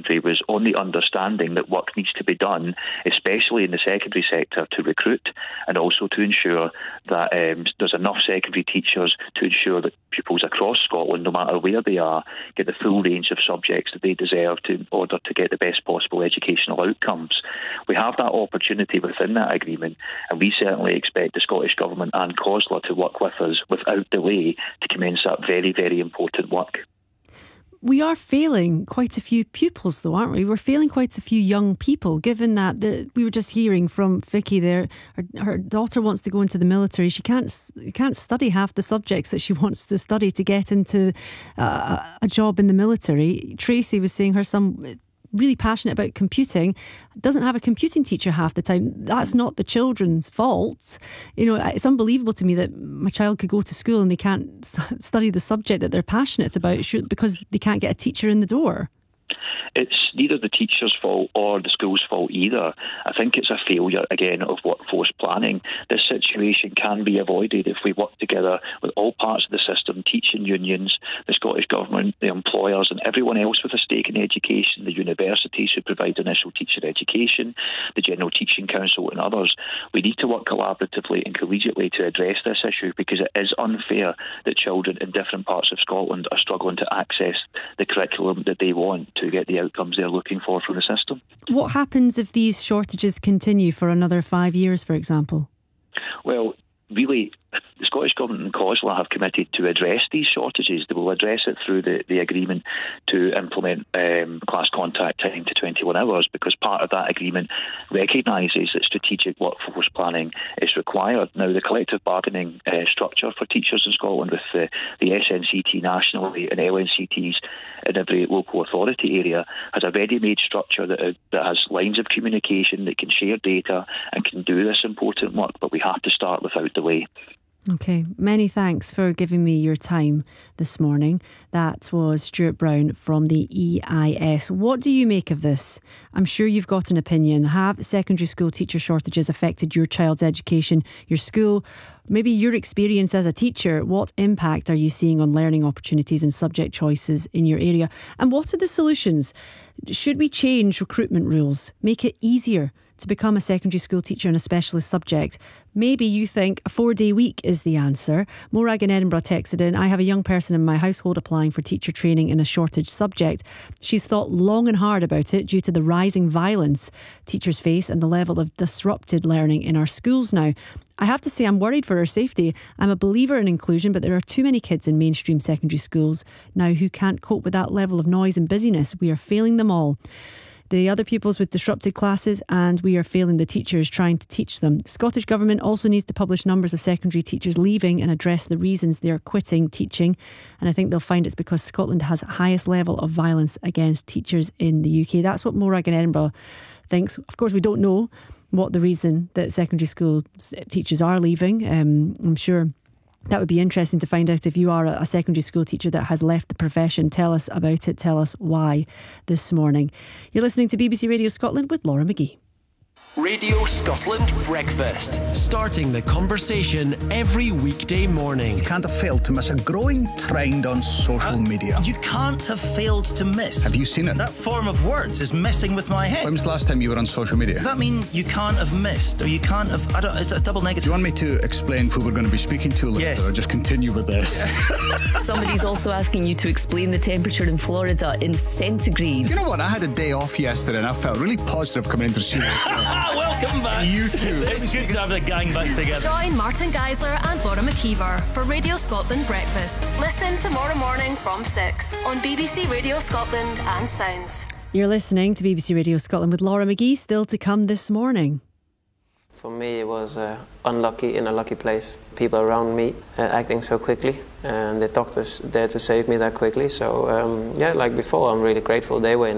secretary was on the understanding that work needs to be done, especially in the secondary sector, to recruit and also to ensure that there's enough secondary teachers to ensure that pupils across Scotland, no matter where they are, get the full range of subjects that they deserve in order to get the best possible educational outcomes. We have that opportunity within that agreement, and we certainly expect the Scottish Government and COSLA to work with us without delay to commence that very, very important work. We are failing quite a few pupils, though, aren't we? We're failing quite a few young people, given that we were just hearing from Vicky there, her daughter wants to go into the military. She can't study half the subjects that she wants to study to get into a job in the military. Tracy was saying her son, really passionate about computing, doesn't have a computing teacher half the time. That's not the children's fault. You know, it's unbelievable to me that my child could go to school and they can't study the subject that they're passionate about because they can't get a teacher in the door. It's neither the teacher's fault or the school's fault either. I think it's a failure, again, of workforce planning. This situation can be avoided if we work together with all parts of the system, teaching unions, the Scottish Government, the employers and everyone else with a stake in education, the universities who provide initial teacher education, the General Teaching Council and others. We need to work collaboratively and collegiately to address this issue, because it is unfair that children in different parts of Scotland are struggling to access the curriculum that they want to get the outcomes they're looking for from the system. What happens if these shortages continue for another 5 years, for example? Well, really, the Scottish Government and COSLA have committed to address these shortages. They will address it through the agreement to implement class contact time to 21 hours, because part of that agreement recognises that strategic workforce planning is required. Now, the collective bargaining structure for teachers in Scotland, with the SNCT nationally and LNCTs in every local authority area, has a ready-made structure that has lines of communication, that can share data and can do this important work, but we have to start without delay. Okay, many thanks for giving me your time this morning. That was Stuart Brown from the EIS. What do you make of this? I'm sure you've got an opinion. Have secondary school teacher shortages affected your child's education, your school, maybe your experience as a teacher? What impact are you seeing on learning opportunities and subject choices in your area? And what are the solutions? Should we change recruitment rules, make it easier to become a secondary school teacher in a specialist subject? Maybe you think a 4-day week is the answer. Morag in Edinburgh texted in, I have a young person in my household applying for teacher training in a shortage subject. She's thought long and hard about it due to the rising violence teachers face and the level of disrupted learning in our schools now. I have to say I'm worried for her safety. I'm a believer in inclusion, but there are too many kids in mainstream secondary schools now who can't cope with that level of noise and busyness. We are failing them all. The other pupils with disrupted classes, and we are failing the teachers trying to teach them. Scottish Government also needs to publish numbers of secondary teachers leaving and address the reasons they are quitting teaching. And I think they'll find it's because Scotland has the highest level of violence against teachers in the UK. That's what Morag in Edinburgh thinks. Of course, we don't know what the reason that secondary school teachers are leaving. I'm sure that would be interesting to find out if you are a secondary school teacher that has left the profession. Tell us about it. Tell us why this morning. You're listening to BBC Radio Scotland with Laura McGee. Radio Scotland Breakfast. Starting the conversation every weekday morning. You can't have failed to miss a growing trend on social media. You can't have failed to miss. Have you seen it? That form of words is messing with my head. When was the last time you were on social media? Does that mean you can't have missed, or you can't have... is it a double negative? Do you want me to explain who we're going to be speaking to later? Yes. Or just continue with this? Somebody's also asking you to explain the temperature in Florida in centigrade. You know what? I had a day off yesterday and I felt really positive coming into the studio. Welcome back. You too. It's good to have the gang back together. Join Martin Geisler and Laura McKeever for Radio Scotland Breakfast. Listen tomorrow morning from 6 on BBC Radio Scotland and Sounds. You're listening to BBC Radio Scotland with Laura McGee. Still to come this morning. For me, it was unlucky in a lucky place. People around me acting so quickly, and the doctors there to save me that quickly. So, like before, I'm really grateful they were in